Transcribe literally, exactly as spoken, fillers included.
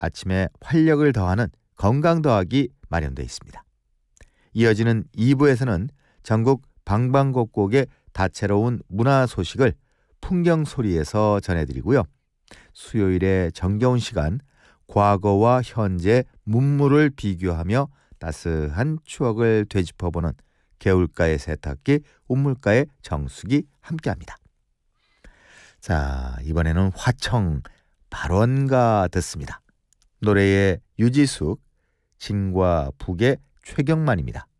아침에 활력을 더하는 건강 더하기 마련되어 있습니다. 이어지는 이 부에서는 전국 방방곡곡의 다채로운 문화 소식을 풍경 소리에서 전해드리고요. 수요일의 정겨운 시간, 과거와 현재 문물을 비교하며 따스한 추억을 되짚어보는 개울가의 세탁기, 우물가의 정수기 함께합니다. 자, 이번에는 화청 발원가 듣습니다. 노래의 유지숙, 진과 북의 최경만입니다.